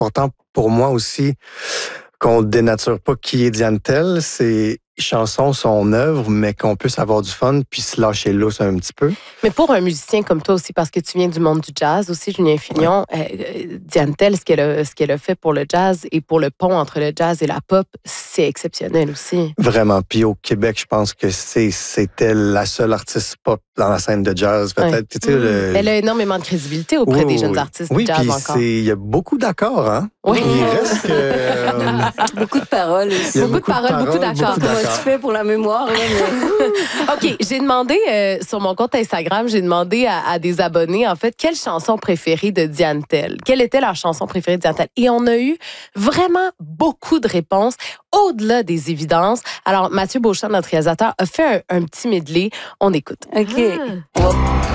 important pour moi aussi qu'on dénature pas qui est Diane Tell. Ses chansons, son œuvre, mais qu'on puisse avoir du fun puis se lâcher l'os un petit peu. Mais pour un musicien comme toi aussi, parce que tu viens du monde du jazz aussi, Julien Filion, Diane Tell, ce qu'elle a fait pour le jazz et pour le pont entre le jazz et la pop, c'est exceptionnel aussi. Vraiment. Puis au Québec, je pense que c'était la seule artiste pop dans la scène de jazz, peut-être. Tu sais, Elle a énormément de crédibilité auprès des jeunes artistes de jazz encore. Oui, il y a beaucoup d'accords, hein? Oui. Il reste que... beaucoup de paroles aussi. Beaucoup de paroles, beaucoup d'accords. Comment tu fais pour la mémoire? OK, j'ai demandé sur mon compte Instagram, j'ai demandé à des abonnés, en fait, quelle chanson préférée de Diane Tell? Quelle était leur chanson préférée de Diane Tell? Et on a eu vraiment beaucoup de réponses au-delà des évidences. Alors, Mathieu Beauchamp, notre réalisateur, a fait un petit medley. On écoute. OK.